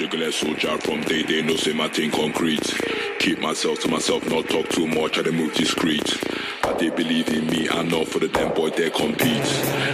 Juggler soldier from day, no say my thing concrete. Keep myself to myself, not talk too much, I dey move discreet. I they believe in me, I know for the damn boy they compete.